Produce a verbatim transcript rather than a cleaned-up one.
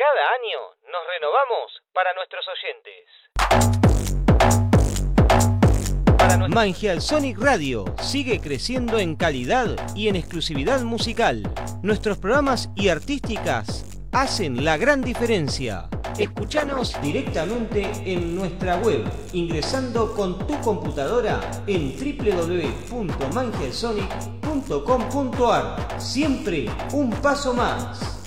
cada año nos renovamos para nuestros oyentes. Para nuestros... Mangial Sonic Radio sigue creciendo en calidad y en exclusividad musical. Nuestros programas y artísticas hacen la gran diferencia. Escuchanos directamente en nuestra web, ingresando con tu computadora en doble u doble u doble u punto mangial sonic punto com punto a r. Siempre un paso más.